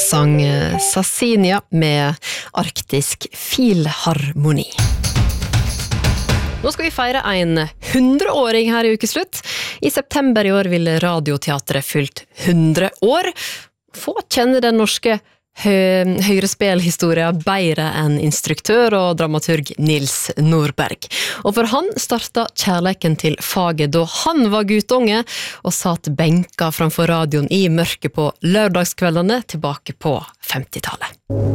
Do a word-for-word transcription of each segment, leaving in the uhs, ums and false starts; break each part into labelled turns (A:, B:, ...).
A: sang Sassinia med Arktisk Filharmoni. Nå skal vi feire en hundreåring her i ukeslutt. I september i år vil Radioteatret fylt hundre år. Få kjenne den norske hø- høyrespelhistoria bedre enn instruktør og dramaturg Nils Nordberg. Og for han startet kjærleiken til faget da han var guttunge og satt benka framfor radioen i mørket på lørdagskveldene tilbake på femtitallet.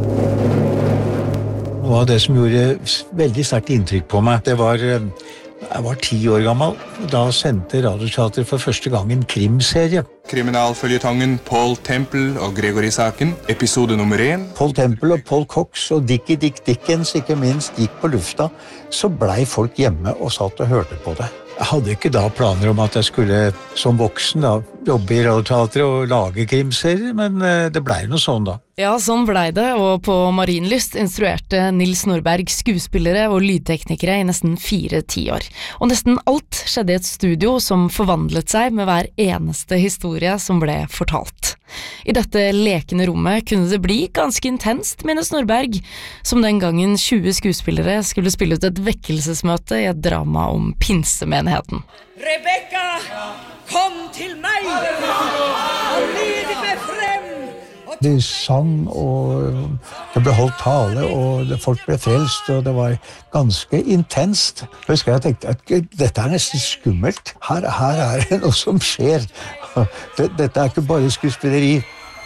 B: Noe av det som gjorde veldig sterkt inntrykk på meg, det var, jeg var ti år gammel. Da sendte Radioteatret for første gang en krimserie.
C: Kriminalføljetongen Paul Temple og Gregory-saken, episode nummer én.
B: Paul Temple og Paul Cox og Dickie Dick Dickens, ikke minst, gikk på lufta. Så blei folk hjemme og satt og hørte på det. Jeg hadde ikke da planer om at jeg skulle som voksen da, jobbe i Radioteatret og lage krimserier, men det blei noe sånn da.
D: Ja, sånn blei det, og på Marienlyst instruerte Nils Nordberg skuespillere og lydteknikere i nesten fire tiår. Og nesten alt skjedde i et studio som forvandlet seg med hver eneste historie som ble fortalt. I dette lekende rommet kunne det bli ganske intenst, minnes Nordberg, som den gangen tjue skuespillere skulle spille ut et vekkelsesmøte i et drama om pinsemenigheten.
E: Rebecca, kom til meg, og lyd meg frem!
B: De sang, og det ble holdt tale, og folk ble frelst, og det var ganske intenst. Jeg husker jeg tenkte at dette er nesten skummelt. Her, her er det noe som skjer. Dette er ikke bare skuespilleri.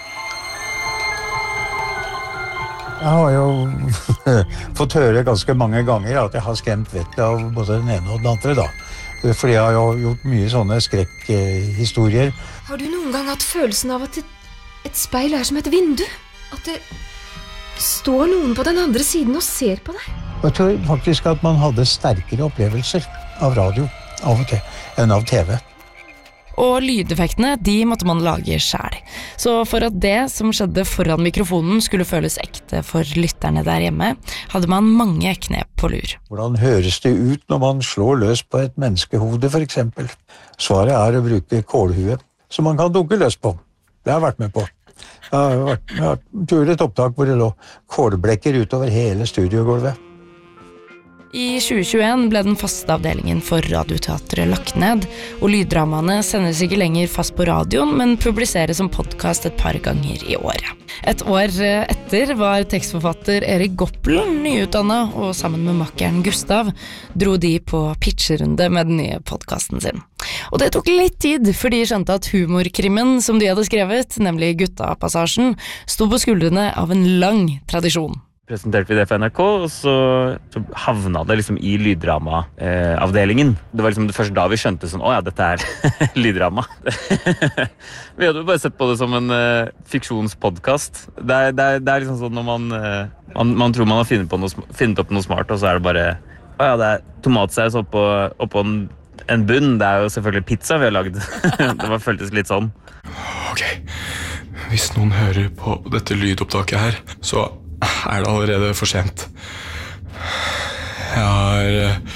B: Jeg har jo fått høre ganske mange ganger at jeg har skremt vettet av både den ene og den andre da. Fordi jeg har jo gjort mye sånne skrekkhistorier.
F: Har du noen gang hatt følelsen av at et, et speil er som et vindu? At det står noen på den andre siden og ser på deg?
B: Jeg tror faktisk at man hadde sterkere opplevelser av radio av og til enn av T V.
D: Og lydeffektene, de måtte man lage selv. Så for at det som skjedde foran mikrofonen skulle føles ekte for lytterne der hjemme, hadde man mange knep på lur.
B: Hvordan høres det ut når man slår løs på et menneskehode, for eksempel? Svaret er å bruke kålhue, som man kan dunke løs på. Det har jeg vært med på. Jeg har vært, jeg har gjort et opptak hvor det lå kålblekker utover hele studiogulvet.
D: I tjue tjueen ble den faste avdelingen for Radioteatret lagt ned, og lyddramaene sendes ikke lenger fast på radioen, men publiseres som podcast et par ganger i året. Et år etter var tekstforfatter Erik Goppelen nyutdannet, og sammen med makkeren Gustav dro de på pitcherunde med den nye podcasten sin. Og det tok litt tid, for de skjønte at humorkrimmen som de hadde skrevet, nemlig Gutta-passasjen, sto på skuldrene av en lang tradisjon.
G: Presenterte vi det for N R K, og så, så havna det liksom i lyddrama-avdelingen. Eh, det var liksom det første da vi skjønte sånn, åja, dette er lyddrama. Vi hadde jo bare sett på det som en uh, fiksjonspodcast. Det er, det, er, det er liksom sånn når man, uh, man, man tror man har funnet, på noe, funnet opp noe smart, og så er det bare, åja, det er tomatsaus oppå, oppå en, en bunn. Det er jo selvfølgelig pizza vi har laget. Det var, føltes litt sånn.
C: Ok, hvis noen hører på dette lydopptaket her, så er det allerede for sent. Jeg har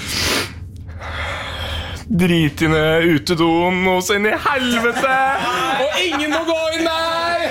C: drit i ned utedoen hos inn i helvete, og ingen må gå inn der!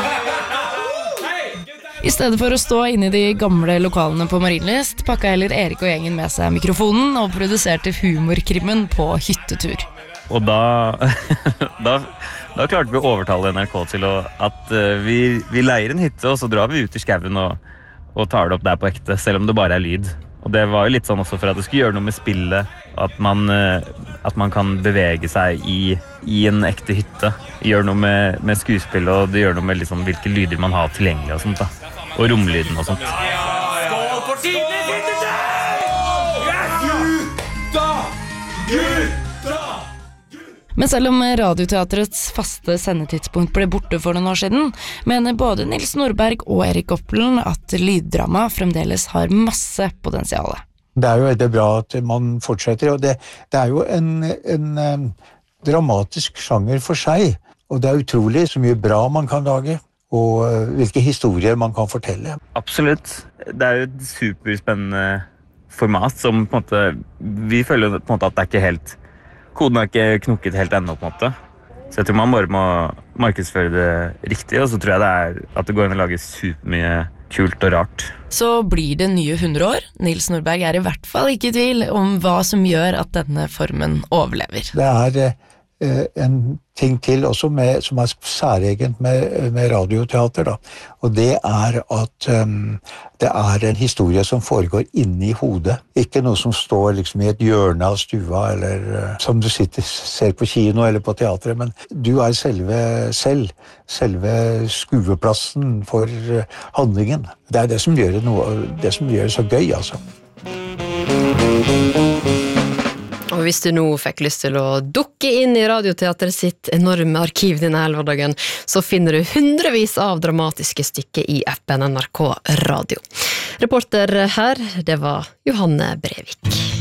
D: I stedet for å stå inne i de gamle lokalene på Marienlyst, pakket heller Erik og gjengen med seg mikrofonen og produserte humorkrimmen på hyttetur.
G: Og da, da, da klarte vi å overtale N R K til å, at uh, vi, vi leier en hytte, og så drar vi ut i skauen og, og tar det opp der på ekte, selv om det bare er lyd. Og det var jo litt sånn også for at det skulle gjøre noe med spillet, at man, uh, at man kan bevege seg i, i en ekte hytte. Gjøre noe med, med skuespill, og det gjør noe med liksom, hvilke lyder man har tilgjengelig og sånt da. Og romlyden og sånt.
E: Skål for tiden, gutta! Gutta!
D: Men selv om Radioteatrets faste sendetidspunkt ble borte for noen år siden, mener både Nils Nordberg og Erik Goppelen at lyddrama fremdeles har masse potensiale.
B: Det er jo veldig bra at man fortsetter, og det, det er jo en, en um, dramatisk sjanger for seg, og det er utrolig så mye bra man kan lage, og uh, hvilke historier man kan fortelle.
G: Absolutt. Det er jo et superspennende format som på en måte, vi føler på en måte at det er ikke helt, koden er ikke knukket helt ennå på en måte. Så jeg tror man bare må markedsføre det riktig, og så tror jeg det er at det går inn å lage supermye kult og rart.
D: Så blir det nye hundre år. Nils Nordberg er i hvert fall ikke i tvil om hva som gjør at denne formen overlever.
B: Det er eh, en ting til også med, som er særegent med, med radioteater, da. Og det er at um, det er en historie som foregår inne i hodet. Ikke noe som står liksom i et hjørne av stua, eller uh, som du sitter, ser på kino eller på teatret, men du er selve selv, selve skueplassen for uh, handlingen. Det er det som gjør det, noe, det som gjør det så gøy, altså.
A: Og hvis du nå fikk lyst til å dukke inn i Radioteatret sitt enorme arkiv denne helgedagen, så finner du hundrevis av dramatiske stykker i appen N R K Radio. Reporter her, det var Johanne Brevik.